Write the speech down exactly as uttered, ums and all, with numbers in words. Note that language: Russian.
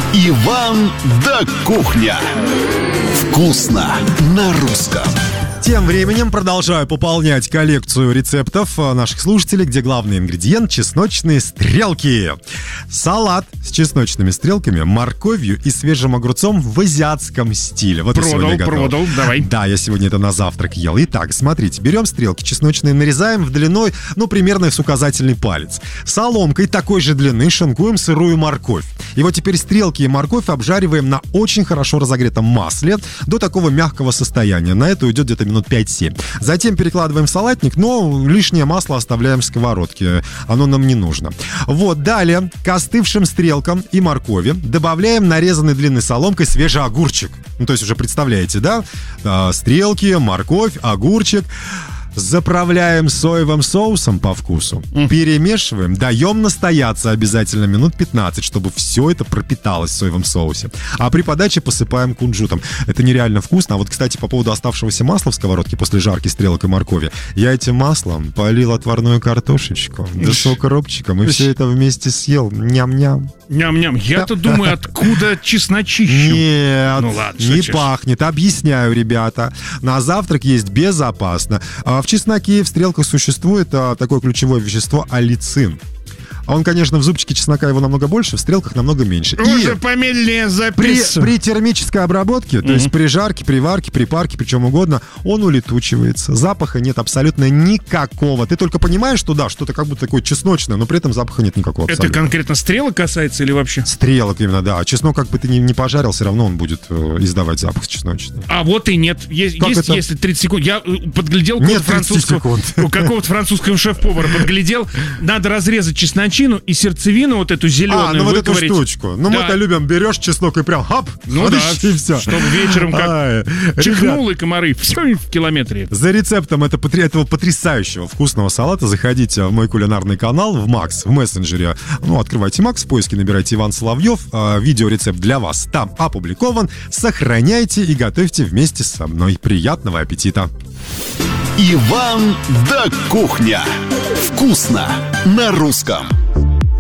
Иван да Кухня. Вкусно на русском. Тем временем продолжаю пополнять коллекцию рецептов наших слушателей, где главный ингредиент — чесночные стрелки. Салат с чесночными стрелками, морковью и свежим огурцом в азиатском стиле. Вот продал, продал, давай. Да, я сегодня это на завтрак ел. Итак, смотрите, берем стрелки чесночные, нарезаем в длиной, ну, примерно с указательный палец. Соломкой такой же длины шинкуем сырую морковь. И вот теперь стрелки и морковь обжариваем на очень хорошо разогретом масле до такого мягкого состояния. На это уйдет где-то минут пять-семь. Затем перекладываем в салатник, но лишнее масло оставляем в сковородке. Оно нам не нужно. Вот, далее к остывшим стрелкам и моркови добавляем нарезанный длинной соломкой свежий огурчик. Ну, то есть уже представляете, да? А, стрелки, морковь, огурчик. Заправляем соевым соусом по вкусу, mm. перемешиваем, даем настояться обязательно минут пятнадцать, чтобы все это пропиталось в соевом соусе. А при подаче посыпаем кунжутом. Это нереально вкусно. А вот, кстати, по поводу оставшегося масла в сковородке после жарки стрелок и моркови. Я этим маслом полил отварную картошечку, да с укропчиком, и все это вместе съел. Ням-ням. Ням-ням. Я-то думаю, откуда чесночищу? Нет, ну, ладно, не шучишь. пахнет. Объясняю, ребята. На завтрак есть безопасно. В чесноке и в стрелках существует а, такое ключевое вещество — аллицин. Он, конечно, в зубчике чеснока его намного больше, в стрелках намного меньше. Уже и помельнее при, записывай. при термической обработке, то mm-hmm. есть при жарке, при варке, при парке, при чем угодно, он улетучивается. Запаха нет абсолютно никакого. Ты только понимаешь, что да, что-то как будто такое чесночное, но при этом запаха нет никакого абсолютно. Это конкретно стрелок касается или вообще? Стрелок именно, да. А чеснок, как бы ты ни, ни пожарил, все равно он будет э, издавать запах чесночный. А вот и нет. Есть, есть если тридцать секунд. Я подглядел нет французского, у какого-то французского шеф-повара подглядел. Надо разрезать чесночину и сердцевину вот эту зеленую А, ну вот выковырить. эту штучку. Ну да. мы-то любим, берешь чеснок и прям хап, ну да, и все. Чтобы вечером как Ай, чихнул ребят, и комары все в километре. За рецептом это, этого потрясающего вкусного салата заходите в мой кулинарный канал, в Макс, в мессенджере. Ну, открывайте Макс, в поиске набирайте Иван Соловьев. Видеорецепт для вас там опубликован. Сохраняйте и готовьте вместе со мной. Приятного аппетита! Иван да Кухня. Вкусно на русском.